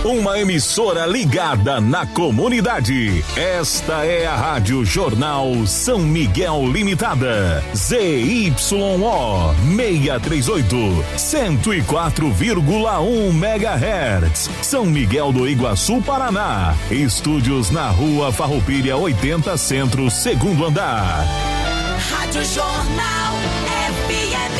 uma emissora ligada na comunidade. Esta é a Rádio Jornal São Miguel Limitada, ZYO 638, 104,1 MHz, São Miguel do Iguaçu, Paraná. Estúdios na Rua Farroupilha 80 Centro, segundo andar. Rádio Jornal FM.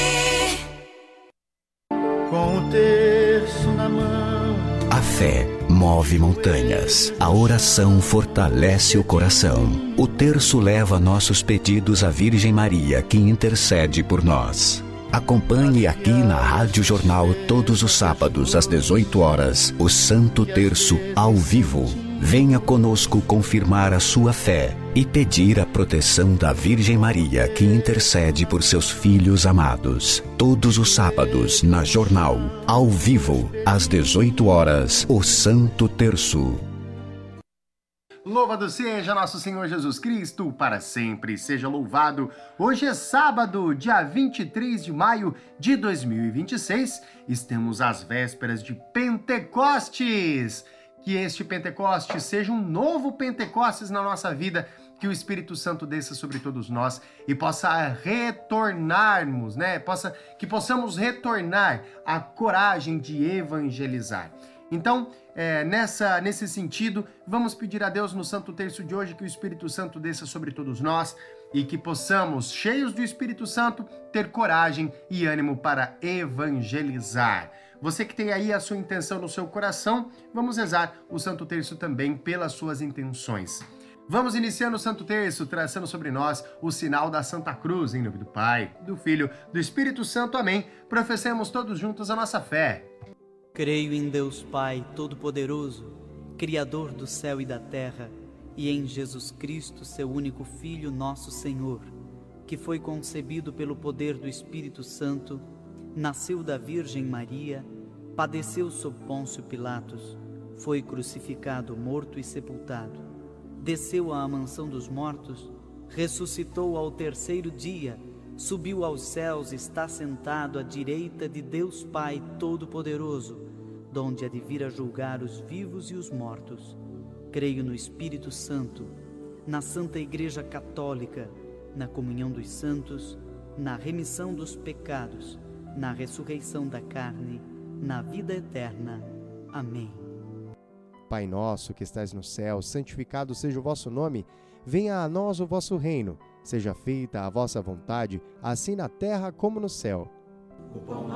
Com o terço na mão. A fé move montanhas. A oração fortalece o coração. O terço leva nossos pedidos à Virgem Maria, que intercede por nós. Acompanhe aqui na Rádio Jornal todos os sábados às 18 horas o Santo Terço ao vivo. Venha conosco confirmar a sua fé e pedir a proteção da Virgem Maria, que intercede por seus filhos amados. Todos os sábados na Jornal, ao vivo, às 18 horas, o Santo Terço. Louvado seja nosso Senhor Jesus Cristo, para sempre seja louvado. Hoje é sábado, dia 23 de maio de 2026. Estamos às vésperas de Pentecostes. Que este Pentecostes seja um novo Pentecostes na nossa vida, que o Espírito Santo desça sobre todos nós e possa retornarmos, que possamos retornar à coragem de evangelizar. Então, nesse sentido, vamos pedir a Deus no Santo Terço de hoje que o Espírito Santo desça sobre todos nós e que possamos, cheios do Espírito Santo, ter coragem e ânimo para evangelizar. Você que tem aí a sua intenção no seu coração, vamos rezar o Santo Terço também pelas suas intenções. Vamos iniciando o Santo Terço, traçando sobre nós o sinal da Santa Cruz, em nome do Pai, do Filho, do Espírito Santo. Amém. Professemos todos juntos a nossa fé. Creio em Deus Pai Todo-Poderoso, Criador do céu e da terra, e em Jesus Cristo, seu único Filho, nosso Senhor, que foi concebido pelo poder do Espírito Santo, nasceu da Virgem Maria, padeceu sob Pôncio Pilatos, foi crucificado, morto e sepultado, desceu à mansão dos mortos, ressuscitou ao terceiro dia, subiu aos céus, está sentado à direita de Deus Pai Todo-Poderoso, donde há de vir a julgar os vivos e os mortos. Creio no Espírito Santo, na Santa Igreja Católica, na comunhão dos santos, na remissão dos pecados, na ressurreição da carne, na vida eterna. Amém. Pai nosso que estais no céu, santificado seja o vosso nome. Venha a nós o vosso reino. Seja feita a vossa vontade, assim na terra como no céu. O pão